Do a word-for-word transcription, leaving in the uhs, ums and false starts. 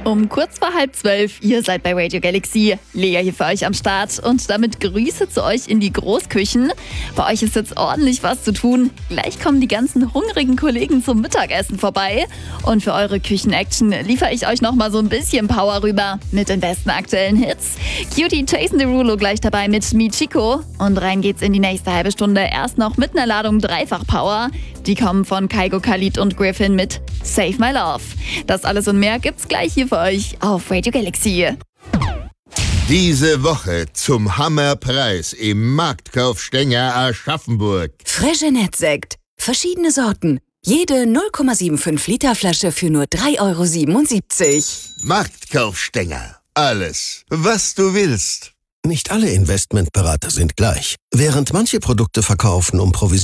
Um kurz vor halb zwölf, ihr seid bei Radio Galaxy. Lea hier für euch am Start und damit Grüße zu euch in die Großküchen. Bei euch ist jetzt ordentlich was zu tun. Gleich kommen die ganzen hungrigen Kollegen zum Mittagessen vorbei. Und für eure Küchen-Action liefere ich euch nochmal so ein bisschen Power rüber mit den besten aktuellen Hits. Cutie Jason Derulo gleich dabei mit Michiko. Und rein geht's in die nächste halbe Stunde. Erst noch mit einer Ladung Dreifach-Power. Die kommen von Kygo Khalid und Griffin mit Save My Love. Das alles und mehr gibt's gleich hier für euch auf Radio Galaxy. Diese Woche zum Hammerpreis im Marktkauf Stenger Aschaffenburg. Fregenet-Sekt. Verschiedene Sorten. Jede null Komma fünfundsiebzig Liter Flasche für nur drei Euro siebenundsiebzig. Marktkauf Stenger. Alles, was du willst. Nicht alle Investmentberater sind gleich. Während manche Produkte verkaufen, um Provision